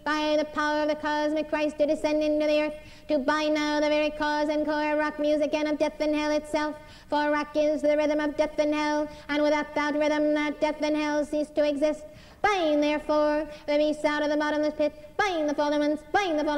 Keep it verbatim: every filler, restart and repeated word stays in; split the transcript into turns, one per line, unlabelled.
by the power of the cosmic Christ to descend into the earth, to bind now the very cause and core of rock music and of death and hell itself. For rock is the rhythm of death and hell, and without that rhythm that death and hell cease to exist. Bind therefore the beasts out of the bottomless pit, bind the fallen ones, bind the fallen